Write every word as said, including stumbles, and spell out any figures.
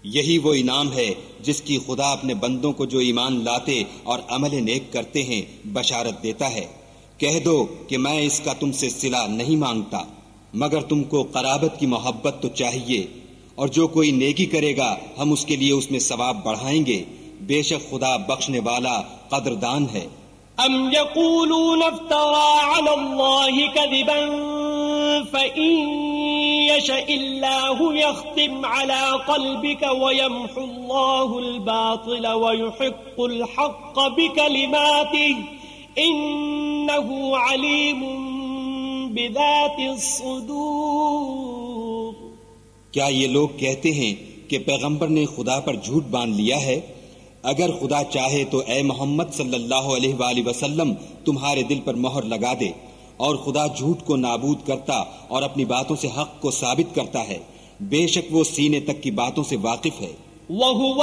یہی وہ انعام ہے جس کی خدا اپنے بندوں کو جو ایمان لاتے اور عمل نیک کرتے ہیں بشارت دیتا ہے۔ کہہ دو کہ میں اس کا تم سے صلہ نہیں مانگتا، مگر تم کو قرابت کی محبت تو چاہیے، اور جو کوئی نیکی کرے گا ہم اس کے لیے اس میں ثواب بڑھائیں گے، بے شک خدا بخشنے والا قدردان ہے۔ ام یقولون افترى على الله كذبا فإن يشأ الله يختم على قلبك ويمحو الله الباطل ويحق الحق بكلماته إنه عليم بذات الصدور۔ کیا یہ لوگ کہتے ہیں کہ پیغمبر نے خدا پر جھوٹ باندھ لیا ہے؟ اگر خدا چاہے تو اے محمد صلی اللہ علیہ وآلہ وسلم تمہارے دل پر مہر لگا دے، اور خدا جھوٹ کو نابود کرتا اور اپنی باتوں سے حق کو ثابت کرتا ہے، بے شک وہ سینے تک کی باتوں سے واقف ہے۔ وَهُوَ